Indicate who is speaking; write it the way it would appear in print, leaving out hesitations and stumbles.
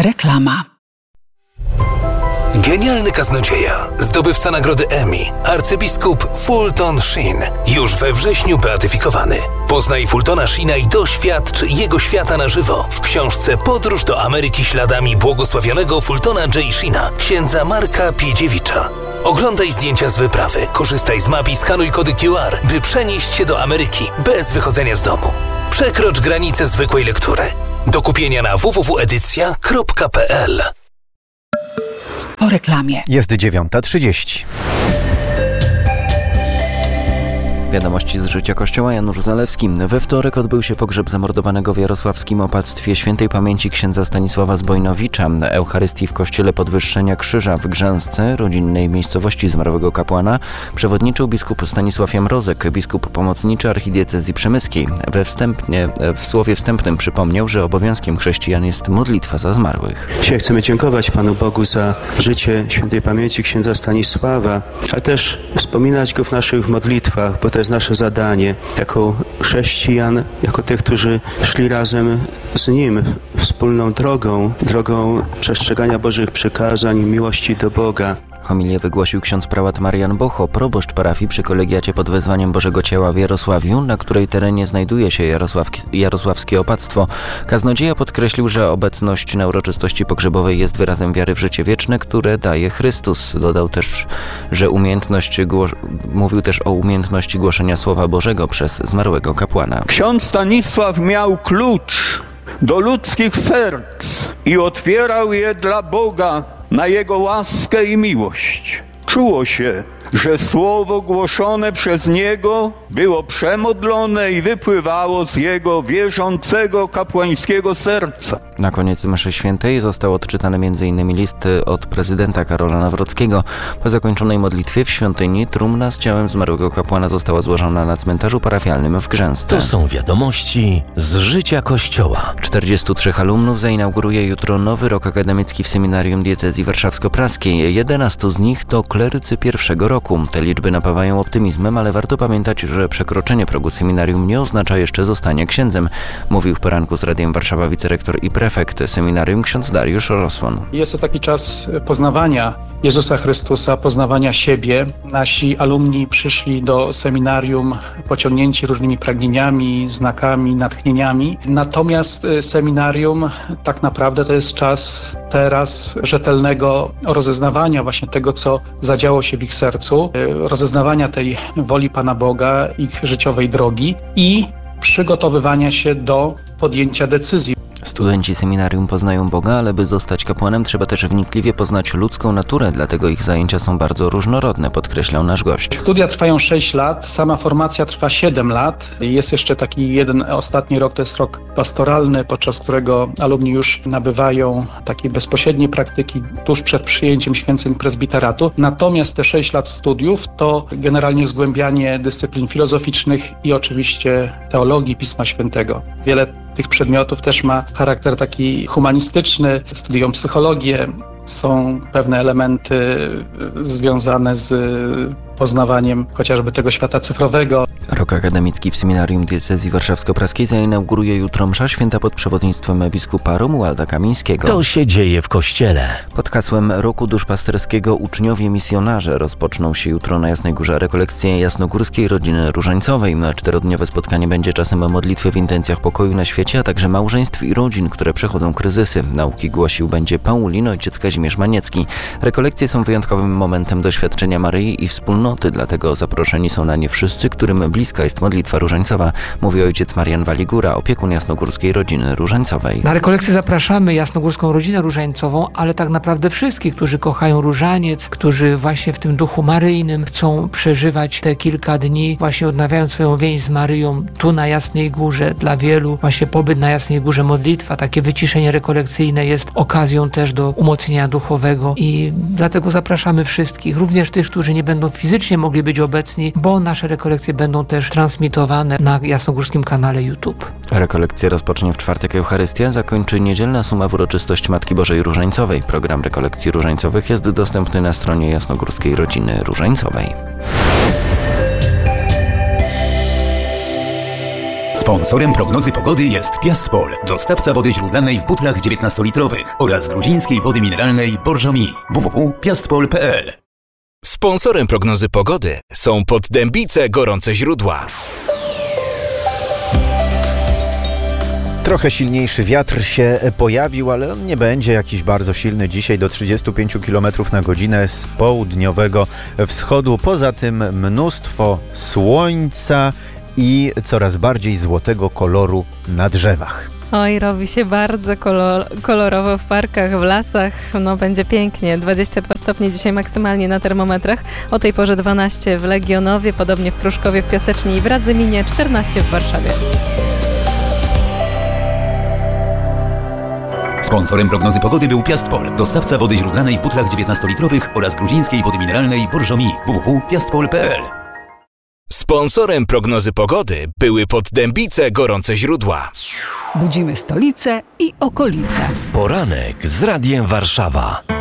Speaker 1: Reklama.
Speaker 2: Genialny kaznodzieja, zdobywca nagrody Emmy, arcybiskup Fulton Sheen, już we wrześniu beatyfikowany. Poznaj Fultona Sheena i doświadcz jego świata na żywo w książce Podróż do Ameryki śladami błogosławionego Fultona J. Sheena, księdza Marka Piedziewicza. Oglądaj zdjęcia z wyprawy, korzystaj z map i skanuj kody QR, by przenieść się do Ameryki bez wychodzenia z domu. Przekrocz granicę zwykłej lektury. Do kupienia na www.edycja.pl.
Speaker 1: Po reklamie.
Speaker 3: Jest 9:30. Wiadomości z życia Kościoła. Janusz Zalewski. We wtorek odbył się pogrzeb zamordowanego w jarosławskim opactwie świętej pamięci księdza Stanisława Zbojnowicza. Na Eucharystii w kościele Podwyższenia Krzyża w Grzęsce, rodzinnej miejscowości zmarłego kapłana, przewodniczył biskup Stanisław Jamrozek, biskup pomocniczy archidiecezji przemyskiej. W słowie wstępnym przypomniał, że obowiązkiem chrześcijan jest modlitwa za zmarłych.
Speaker 4: Dzisiaj chcemy dziękować Panu Bogu za życie świętej pamięci księdza Stanisława, ale też wspominać go w naszych modlitwach, bo to jest nasze zadanie jako chrześcijan, jako tych, którzy szli razem z Nim wspólną drogą przestrzegania Bożych przykazań, miłości do Boga.
Speaker 3: Homilię wygłosił ksiądz prałat Marian Bocho, proboszcz parafii przy kolegiacie pod wezwaniem Bożego Ciała w Jarosławiu, na której terenie znajduje się jarosławskie opactwo. Kaznodzieja podkreślił, że obecność na uroczystości pogrzebowej jest wyrazem wiary w życie wieczne, które daje Chrystus. Dodał też, że mówił też o umiejętności głoszenia Słowa Bożego przez zmarłego kapłana.
Speaker 5: Ksiądz Stanisław miał klucz do ludzkich serc i otwierał je dla Boga na Jego łaskę i miłość. Czuło się, że słowo głoszone przez Niego było przemodlone i wypływało z Jego wierzącego kapłańskiego serca.
Speaker 3: Na koniec mszy świętej został odczytany m.in. list od prezydenta Karola Nawrockiego. Po zakończonej modlitwie w świątyni trumna z ciałem zmarłego kapłana została złożona na cmentarzu parafialnym w Grzęsce.
Speaker 6: To są wiadomości z życia Kościoła.
Speaker 3: 43 alumnów zainauguruje jutro nowy rok akademicki w Seminarium Diecezji Warszawsko-Praskiej. 11 z nich to klerycy pierwszego roku. Te liczby napawają optymizmem, ale warto pamiętać, że przekroczenie progu seminarium nie oznacza jeszcze zostania księdzem, mówił w poranku z Radiem Warszawa wicerektor i prefekt seminarium ksiądz Dariusz Rosłon.
Speaker 7: Jest to taki czas poznawania Jezusa Chrystusa, poznawania siebie. Nasi alumni przyszli do seminarium pociągnięci różnymi pragnieniami, znakami, natchnieniami. Natomiast seminarium tak naprawdę to jest czas teraz rzetelnego rozeznawania właśnie tego, co zadziało się w ich sercu, rozeznawania tej woli Pana Boga, ich życiowej drogi i przygotowywania się do podjęcia decyzji.
Speaker 3: Studenci seminarium poznają Boga, ale by zostać kapłanem trzeba też wnikliwie poznać ludzką naturę, dlatego ich zajęcia są bardzo różnorodne, podkreślał nasz gość.
Speaker 7: Studia trwają 6 lat, sama formacja trwa 7 lat. Jest jeszcze taki jeden ostatni rok, to jest rok pastoralny, podczas którego alumni już nabywają takiej bezpośredniej praktyki tuż przed przyjęciem święceń prezbiteratu. Natomiast te 6 lat studiów to generalnie zgłębianie dyscyplin filozoficznych i oczywiście teologii Pisma Świętego. Wiele tych przedmiotów też ma charakter taki humanistyczny, studiują psychologię, są pewne elementy związane z poznawaniem chociażby tego świata cyfrowego.
Speaker 3: Rok akademicki w Seminarium Diecezji Warszawsko-Praskiej zainauguruje jutro msza święta pod przewodnictwem biskupa Romualda Kamińskiego.
Speaker 6: To się dzieje w Kościele.
Speaker 3: Pod hasłem Roku Duszpasterskiego Uczniowie Misjonarze rozpoczną się jutro na Jasnej Górze rekolekcje jasnogórskiej rodziny różańcowej. 4-dniowe spotkanie będzie czasem modlitwy w intencjach pokoju na świecie, a także małżeństw i rodzin, które przechodzą kryzysy. Nauki głosił będzie Paulin, ojciec Kazimierz Maniecki. Rekolekcje są wyjątkowym momentem doświadczenia Maryi i wspólnoty, dlatego zaproszeni są na nie wszyscy, którym bliska jest modlitwa różańcowa, mówi ojciec Marian Waligura, opiekun jasnogórskiej rodziny różańcowej.
Speaker 8: Na rekolekcję zapraszamy jasnogórską rodzinę różańcową, ale tak naprawdę wszystkich, którzy kochają różaniec, którzy właśnie w tym duchu maryjnym chcą przeżywać te kilka dni, właśnie odnawiając swoją więź z Maryją tu na Jasnej Górze. Dla wielu właśnie pobyt na Jasnej Górze, modlitwa, takie wyciszenie rekolekcyjne jest okazją też do umocnienia duchowego i dlatego zapraszamy wszystkich, również tych, którzy nie będą fizycznie mogli być obecni, bo nasze rekolekcje będą też transmitowane na jasnogórskim kanale YouTube.
Speaker 3: Rekolekcję rozpocznie w czwartek Eucharystia, zakończy niedzielna suma w uroczystość Matki Bożej Różańcowej. Program rekolekcji różańcowych jest dostępny na stronie jasnogórskiej rodziny różańcowej.
Speaker 9: Sponsorem prognozy pogody jest Piastpol, dostawca wody źródlanej w butlach 19-litrowych oraz gruzińskiej wody mineralnej Borżomi. www.piastpol.pl.
Speaker 2: Sponsorem prognozy pogody są Poddębice Gorące Źródła.
Speaker 10: Trochę silniejszy wiatr się pojawił, ale on nie będzie jakiś bardzo silny dzisiaj, do 35 km na godzinę z południowego wschodu. Poza tym mnóstwo słońca i coraz bardziej złotego koloru na drzewach.
Speaker 11: Oj, robi się bardzo kolorowo w parkach, w lasach. No będzie pięknie. 22 stopnie dzisiaj maksymalnie na termometrach. O tej porze 12 w Legionowie, podobnie w Pruszkowie, w Piasecznie i w Radzyminie, 14 w Warszawie.
Speaker 9: Sponsorem prognozy pogody był Piastpol, dostawca wody źródlanej w butlach 19-litrowych oraz gruzińskiej wody mineralnej Borżomi. www.piastpol.pl.
Speaker 2: Sponsorem prognozy pogody były Poddębice Gorące Źródła.
Speaker 1: Budzimy stolicę i okolice.
Speaker 6: Poranek z Radiem Warszawa.